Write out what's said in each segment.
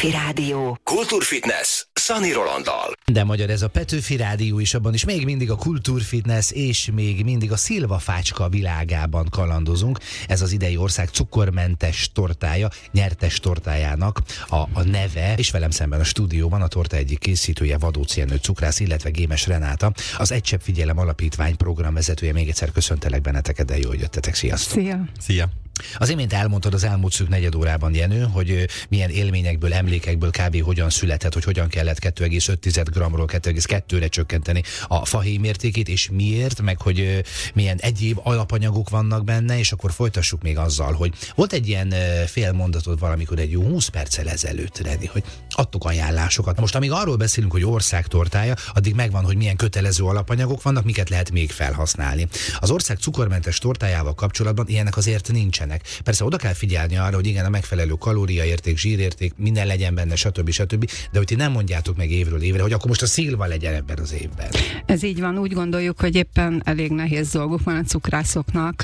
Petőfi Rádió. Kultúrfitness Szani Rolanddal. De magyar ez a Petőfi Rádió is, abban is még mindig a kultúrfitness és még mindig a szilvafácska világában kalandozunk. Ez az idei ország cukormentes tortája, nyertes tortájának a neve, és velem szemben a stúdióban a torta egyik készítője, Vadóczy Jenő cukrász, illetve Gémes Renáta, az Egy Csepp Figyelem Alapítvány programvezetője. Még egyszer köszöntelek benneteket, de jól jöttetek. Sziasztok! Szia! Az imént elmondtad az elmúlt szűk negyed órában, Jenő, hogy milyen élményekből, emlékekből kb. Hogyan született, hogy hogyan kellett 2,5 g-ról 2,2-re csökkenteni a fahéj mértékét, és miért, meg hogy milyen egyéb alapanyagok vannak benne, és akkor folytassuk még azzal, hogy volt egy ilyen fél mondatod valamikor egy jó 20 perccel ezelőtt, Reni, hogy adtuk ajánlásokat. Most amíg arról beszélünk, hogy ország tortája, addig megvan, hogy milyen kötelező alapanyagok vannak, miket lehet még felhasználni. Az ország cukormentes tortájával kapcsolatban ilyenek azért nincsenek. Persze oda kell figyelni arra, hogy igen, a megfelelő kalóriaérték, zsírérték, minden legyen benne, stb. De hogy ti nem mondjátok meg évről évre, hogy akkor most a szilva legyen ebben az évben. Ez így van, úgy gondoljuk, hogy éppen elég nehéz dolguk van a cukrászoknak,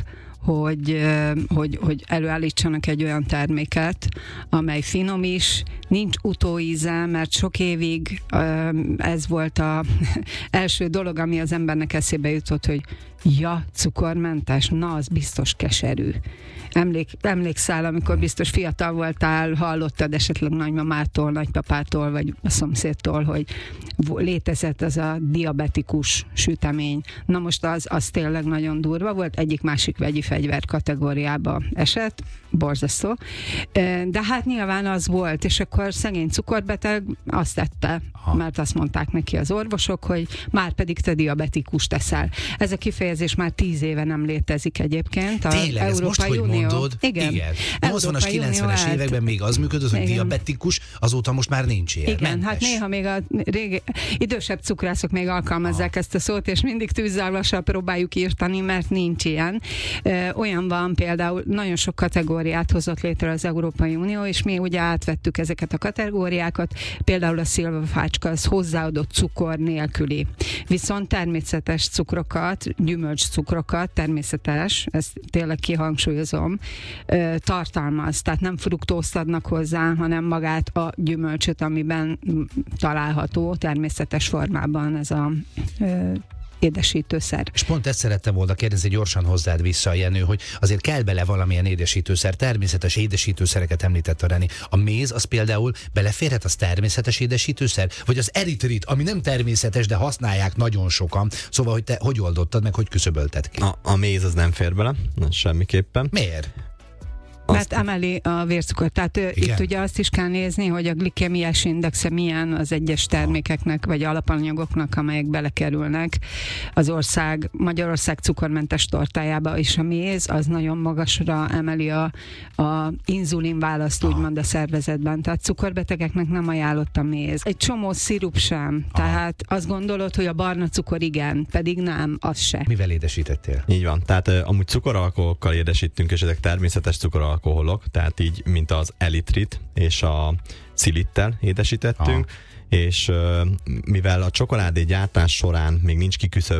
hogy előállítsanak egy olyan terméket, amely finom is, nincs utóíze, mert sok évig ez volt az első dolog, ami az embernek eszébe jutott, hogy ja, cukormentes, na az biztos keserű. Emlékszel, amikor biztos fiatal voltál, hallottad esetleg nagymamától, nagypapától, vagy a szomszédtól, hogy létezett az a diabetikus sütemény. Na most az tényleg nagyon durva volt, egyik-másik vegyi fegyver kategóriába esett, borzasztó. De hát nyilván az volt, és akkor szegény cukorbeteg azt tette, mert azt mondták neki az orvosok, hogy már pedig te diabetikus teszel. Ez a kifejezés már 10 éve nem létezik egyébként. Tényleg, ez most, hogy mondod? Igen. 80-as, 90-es években még az működött, hogy diabetikus, azóta most már nincs ilyen. Igen, mentes. hát néha még a idősebb cukrászok még alkalmazzák ezt a szót, és mindig tűzzálvassal próbáljuk írtani, mert nincs ilyen. Olyan van például, nagyon sok kategóriát hozott létre az Európai Unió, és mi ugye átvettük ezeket a kategóriákat, például a szilvafácska az hozzáadott cukor nélküli. Viszont természetes cukrokat, gyümölcscukrokat, természetes, ezt tényleg kihangsúlyozom, tartalmaz. Tehát nem fruktózt adnak hozzá, hanem magát a gyümölcsöt, amiben található természetes formában ez a édesítőszer. És pont ezt szerettem volna kérdezni gyorsan hozzád vissza, Jenő, hogy azért kell bele valamilyen édesítőszer, természetes édesítőszereket említett a Reni. A méz az például beleférhet, az természetes édesítőszer? Vagy az eritrit, ami nem természetes, de használják nagyon sokan. Szóval, hogy te hogy oldottad meg, hogy küszöbölted ki? A méz az nem fér bele, semmiképpen. Miért? Mert emeli a vércukor. Tehát itt ugye azt is kell nézni, hogy a glikémiás indexe milyen az egyes termékeknek, vagy alapanyagoknak, amelyek belekerülnek az Magyarország cukormentes tortájába, és a méz az nagyon magasra emeli a inzulin választ, úgymond a szervezetben. Tehát cukorbetegeknek nem ajánlott a méz. Egy csomó szirup sem. Tehát azt gondolod, hogy a barna cukor igen, pedig nem, az se. Mivel édesítettél? Így van. Tehát amúgy cukoralkoholokkal édesítünk, és ezek természetes cukoralkoholok, tehát így, mint az elitrit és a szilittel édesítettünk, és mivel a csokoládé gyártás során még nincs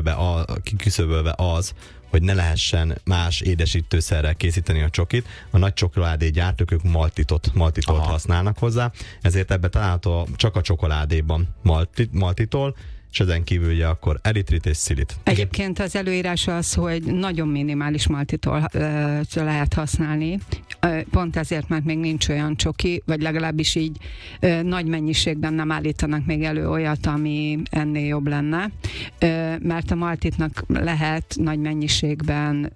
kiküszöbölve az, hogy ne lehessen más édesítőszerrel készíteni a csokit, a nagy csokoládé gyártók ők maltitot használnak hozzá, ezért ebbe található csak a csokoládéban maltitol, és ezen kívül ugye akkor eritrit és szilit. Egyébként az előírás az, hogy nagyon minimális maltitol lehet használni. Pont ezért, mert még nincs olyan csoki, vagy legalábbis így nagy mennyiségben nem állítanak még elő olyat, ami ennél jobb lenne. Mert a maltitnak lehet nagy mennyiségben,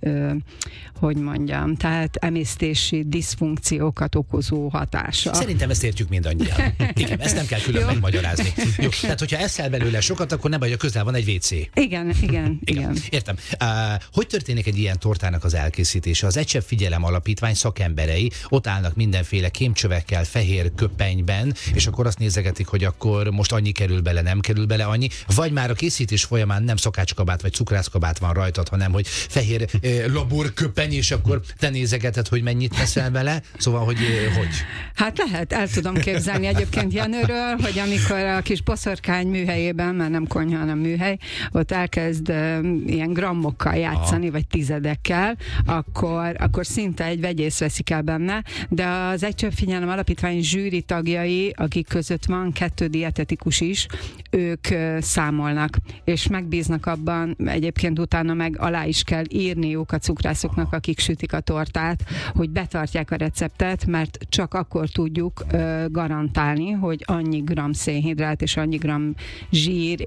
hogy mondjam, tehát emésztési diszfunkciókat okozó hatása. Szerintem ezt értjük mindannyian. Igen, ezt nem kell külön megmagyarázni. Jó, tehát hogyha eszel belőle sokat, akkor ne baj, a közel van egy WC. Igen. Értem. Hogy történik egy ilyen tortának az elkészítése? Az Egy Csepp Figyelem Alapítvány szakemberei ott állnak mindenféle kémcsövekkel, fehér köpenyben, és akkor azt nézegetik, hogy akkor most annyi kerül bele, nem kerül bele annyi, vagy már a készítés folyamán nem szakácskabát vagy cukrászkabát van rajtad, hanem hogy fehér laborköpeny, és akkor te nézegeted, hogy mennyit teszel bele. Szóval, hogy? Hát lehet, el tudom képzelni egyébként Jenőről, hogy amikor a kis boszorkány műhelyében, mert nem konyha, hanem műhely, ott elkezd ilyen grammokkal játszani, vagy tizedekkel, akkor szinte egy vegyész veszi kell benne, de az Egy Csepp Figyelem Alapítvány zsűri tagjai, akik között van 2 dietetikus is, ők számolnak, és megbíznak abban, egyébként utána meg alá is kell írniuk a cukrászoknak, akik sütik a tortát, hogy betartják a receptet, mert csak akkor tudjuk garantálni, hogy annyi gram szénhidrát és annyi gram zsír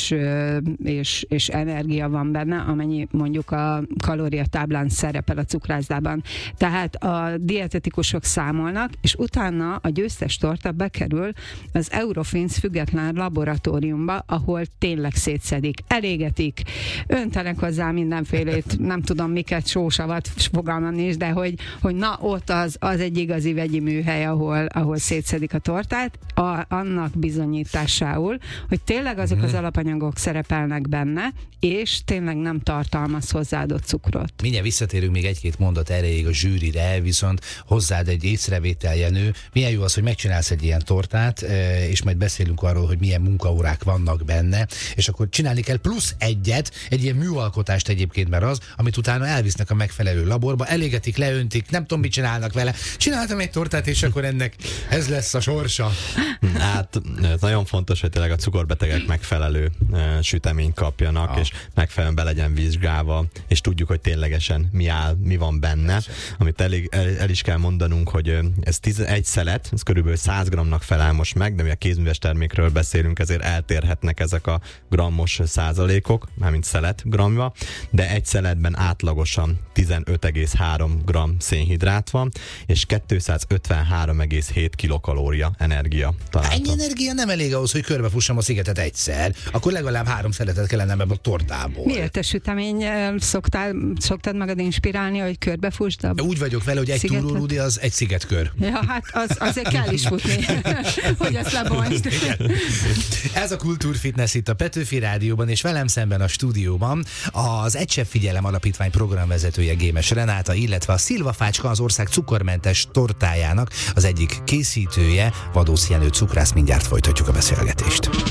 és energia van benne, amennyi mondjuk a kalóriatáblán szerepel a cukrászdában. Tehát a dietetikusok számolnak, és utána a győztes torta bekerül az Eurofins független laboratóriumba, ahol tényleg szétszedik, elégetik, öntenek hozzá mindenfélét, nem tudom miket, sósavat, fogalmam nincs, de hogy na ott az egy igazi vegyi műhely, ahol szétszedik a tortát, annak bizonyításául, hogy tényleg azok az alapanyagok szerepelnek benne, és tényleg nem tartalmaz hozzáadott cukrot. Mindjárt visszatérünk még egy-két mondat erejéig a zsűrire, viszont hozzád egy észrevétel, Jenő. Milyen jó az, hogy megcsinálsz egy ilyen tortát, és majd beszélünk arról, hogy milyen munkaórák vannak benne, és akkor csinálni kell plusz egy ilyen műalkotást egyébként, mert az, amit utána elvisznek a megfelelő laborba, elégetik, leöntik, nem tudom, mit csinálnak vele. Csináltam egy tortát, és akkor ennek ez lesz a sorsa. Hát ez nagyon fontos, hogy tényleg a cukorbetegek megfelelő süteményt kapjanak, és megfelelően be legyen vizsgálva, és tudjuk, hogy ténylegesen mi van benne. Amit el is kell mondanunk, hogy ez egy szelet, ez körülbelül 100 g-nak felel most meg, de mi a kézműves termékről beszélünk, ezért eltérhetnek ezek a grammos százalékok, mármint szelet gramja, de egy szeletben átlagosan 15,3 g szénhidrát van, és 253,7 kilokalória energia található. Ennyi energia nem elég ahhoz, hogy körbefussam a szigetet egyszer, akkor legalább 3 szeletet kellene ebből a tortából. Miért te süteménnyel szoktad magad inspirálni, hogy körbefusd a Úgy vagyok vele, hogy egy túrórudi az egy szigetkör. Ja, hát azért kell is futni, hogy ezt lebontsd. Ez a Kultúrfitness itt a Petőfi Rádióban, és velem szemben a stúdióban az Egy Csepp Figyelem Alapítvány programvezetője, Gémes Renáta, illetve a Szilvafácska, az ország cukormentes tortájának az egyik készítője, Vadósz Jenő cukrász. Mindjárt folytatjuk a beszélgetést.